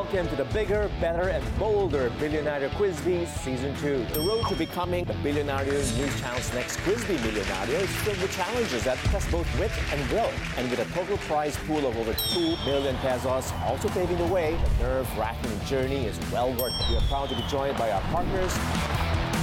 welcome to the Bigger, Better, and Bolder Billionaire Quiz Bee Season 2. The road to becoming the Billionaire News Channel's next Quiz Bee Millionaire is filled with challenges that test both wit and will. And with a total prize pool of over 2 million pesos also paving the way, the nerve-wracking journey is well worth it. We are proud to be joined by our partners,